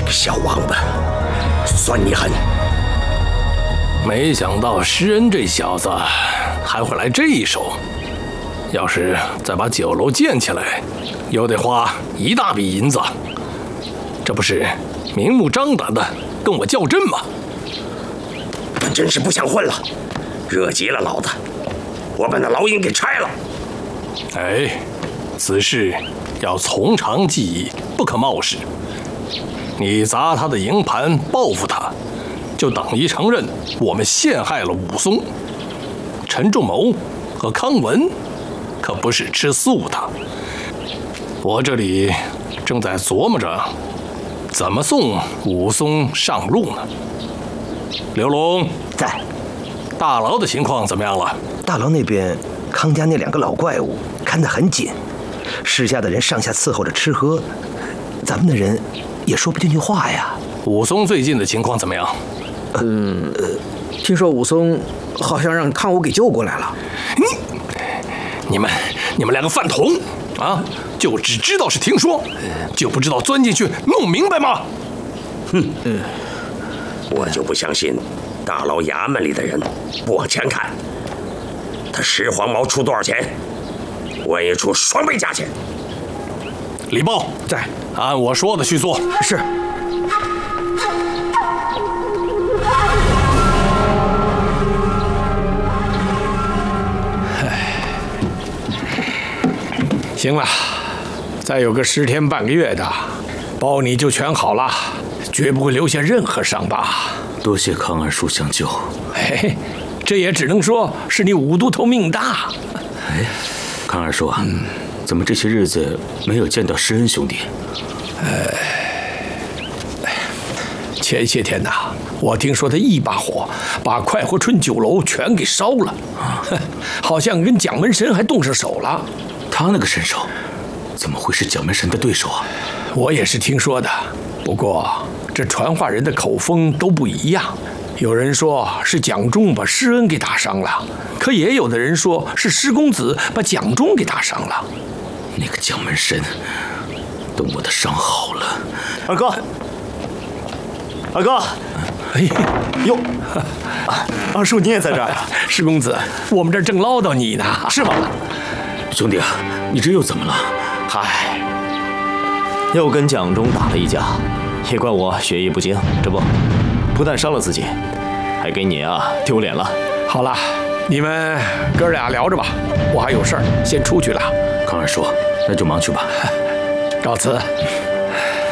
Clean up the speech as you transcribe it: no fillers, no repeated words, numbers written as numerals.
个小王八，算你狠！ 没想到施恩这小子还会来这一手。要是再把酒楼建起来，又得花一大笔银子。这不是明目张胆的跟我较真吗？ 他真是不想混了，惹急了老子，我把那牢营给拆了。 哎，此事要从长计议，不可冒失。你砸他的营盘报复他，就等于承认我们陷害了武松。陈仲谋和康文可不是吃素的。我这里正在琢磨着怎么送武松上路呢。刘龙在。 大牢的情况怎么样了？ 大牢那边，康家那2个老怪物看得很紧，施家的人上下伺候着吃喝，咱们的人也说不进去话呀。 武松最近的情况怎么样？ 听说武松好像让康武给救过来了。 你们2个饭桶啊，就只知道是听说，就不知道钻进去弄明白吗？ 我就不相信大牢衙门里的人不往前看。他10黄毛出多少钱？我也出双倍价钱。 李豹在， 按我说的去做。 是。 行了，再有个10天半个月的，包你就全好了，绝不会留下任何伤疤。 多谢康二叔相救。 嘿，这也只能说是你武都头命大。 哎，康二叔啊，怎么这些日子没有见到施恩兄弟？ 前些天呐，我听说他一把火把快活春酒楼全给烧了，好像跟蒋门神还动上手了。 他那个身手，怎么会是蒋门神的对手啊？ 我也是听说的，不过这传话人的口风都不一样。有人说是蒋忠把施恩给打伤了，可也有的人说是施公子把蒋忠给打伤了。 那个蒋门神，等我的伤好了。 二哥，二哥， 哎哟，二叔你也在这儿啊？ 施公子，我们这儿正唠叨你呢。 是吗？ 兄弟啊，你这又怎么了？ 嗨，又跟蒋忠打了一架，也怪我学艺不精，这不但伤了自己，还给你啊丢脸了。 好了，你们哥俩聊着吧，我还有事儿，先出去了。 康二叔，那就忙去吧。 告辞。